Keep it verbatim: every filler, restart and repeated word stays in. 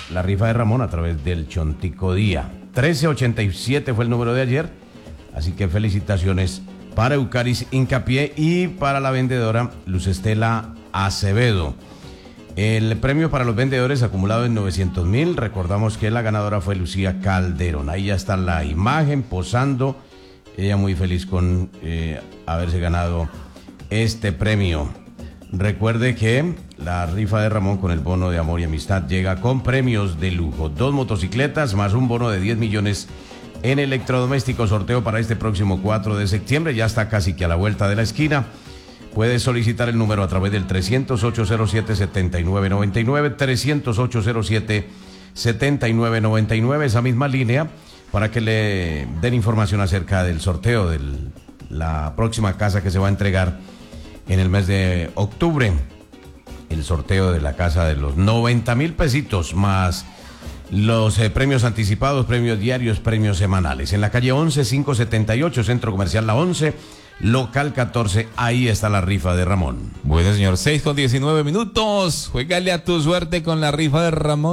la rifa de Ramón a través del Chontico Día. trece ochenta y siete fue el número de ayer, así que felicitaciones para Eucaris Hincapié y para la vendedora Luz Estela Acevedo. El premio para los vendedores acumulado en novecientos mil, recordamos que la ganadora fue Lucía Calderón. Ahí ya está la imagen posando, ella muy feliz con eh, haberse ganado este premio. Recuerde que la rifa de Ramón con el bono de amor y amistad llega con premios de lujo. Dos motocicletas más un bono de diez millones en electrodomésticos. Sorteo para este próximo cuatro de septiembre. Ya está casi que a la vuelta de la esquina. Puede solicitar el número a través del trescientos ocho cero siete setenta y nueve noventa y nueve, trescientos ocho cero siete setenta y nueve noventa y nueve, esa misma línea, para que le den información acerca del sorteo de la próxima casa que se va a entregar en el mes de octubre. El sorteo de la casa de los noventa mil pesitos más los eh, premios anticipados, premios diarios, premios semanales. En la calle once, quinientos setenta y ocho, Centro Comercial La once, local catorce, ahí está la rifa de Ramón. Bueno, señor, seis con diecinueve minutos. Juégale a tu suerte con la rifa de Ramón.